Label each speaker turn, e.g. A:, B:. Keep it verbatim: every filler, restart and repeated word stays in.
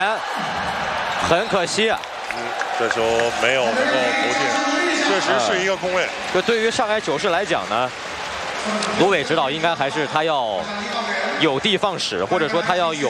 A: 很可惜啊，
B: 嗯，这球没有能够投进，确实是一个空位。
A: 这对于上海九世来讲呢，卢伟指导应该还是他要有的放矢，或者说他要有。